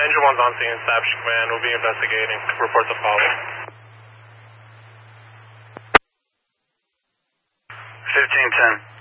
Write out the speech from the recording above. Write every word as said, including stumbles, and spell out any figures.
engine one's on scene, Establishing Command. We'll be investigating. Report to follow. fifteen ten.